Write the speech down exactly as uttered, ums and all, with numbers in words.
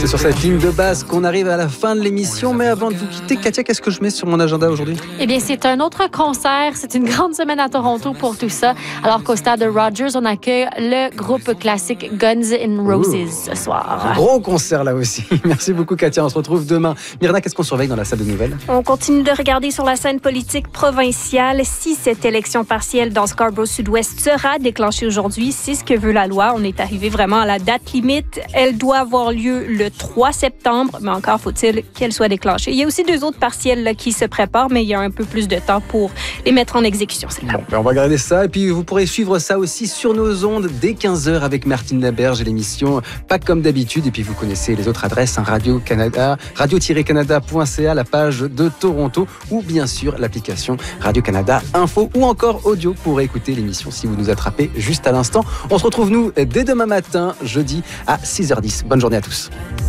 C'est sur cette ligne de base qu'on arrive à la fin de l'émission. Mais avant de vous quitter, Katia, qu'est-ce que je mets sur mon agenda aujourd'hui? Eh bien, c'est un autre concert. C'est une grande semaine à Toronto pour tout ça. Alors qu'au stade de Rogers, on accueille le groupe classique Guns N' Roses Ouh. ce soir. Un gros concert là aussi. Merci beaucoup, Katia. On se retrouve demain. Myrna, qu'est-ce qu'on surveille dans la salle de nouvelles? On continue de regarder sur la scène politique provinciale si cette élection partielle dans Scarborough-Sud-Ouest sera déclenchée aujourd'hui. C'est ce que veut la loi. On est arrivé vraiment à la date limite. Elle doit avoir lieu le trois septembre, mais encore faut-il qu'elle soit déclenchée. Il y a aussi deux autres partielles là, qui se préparent, mais il y a un peu plus de temps pour les mettre en exécution. Bon, ben on va regarder ça. Et puis, vous pourrez suivre ça aussi sur nos ondes dès quinze heures avec Martine Laberge et l'émission Pas comme d'habitude. Et puis, vous connaissez les autres adresses, hein, Radio-Canada, radio-canada point c a, la page de Toronto, ou bien sûr l'application Radio-Canada Info, ou encore audio pour écouter l'émission si vous nous attrapez juste à l'instant. On se retrouve, nous, dès demain matin, jeudi à six heures dix. Bonne journée à tous.